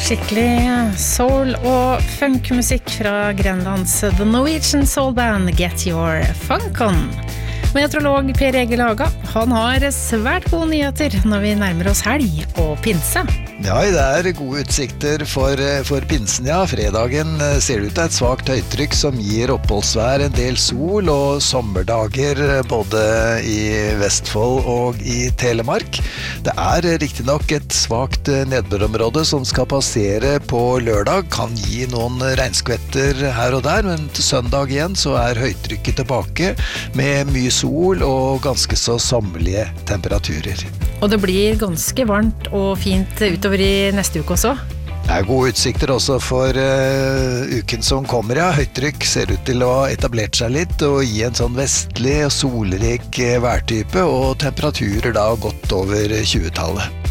Skikkelig soul og funkmusikk fra Grenlands The Norwegian Soul Band Get Your Funk On. Meteorolog Per Egil Haga, han har svært gode nyheter når vi nærmer oss helg og pinse. Ja, det er gode utsikter for pinsen, ja. Fredagen ser det ut til et svagt høytrykk som gir oppholdsvær, en del sol og sommerdager både i Vestfold og i Telemark. Det er riktig nok et svagt nedbørområde som skal passere på lørdag, kan gi noen regnskvetter her og der, men til søndag igjen så er høytrykket tilbake med mye sol og ganske så sommerlige temperaturer. Og det blir ganske varmt og fint utover i neste uke også. Det er gode utsikter også for uken som kommer, ja. Høytrykk ser ut til å ha etablert seg litt og gi en sånn vestlig og solrik værtype, og temperaturer da godt over 20-tallet.